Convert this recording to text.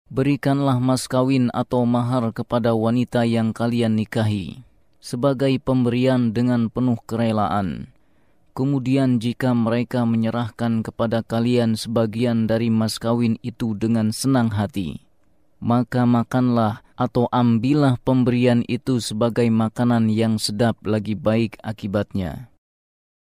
Berikanlah mas kawin atau mahar kepada wanita yang kalian nikahi sebagai pemberian dengan penuh kerelaan. Kemudian jika mereka menyerahkan kepada kalian sebagian dari mas kawin itu dengan senang hati, maka makanlah atau ambillah pemberian itu sebagai makanan yang sedap lagi baik akibatnya.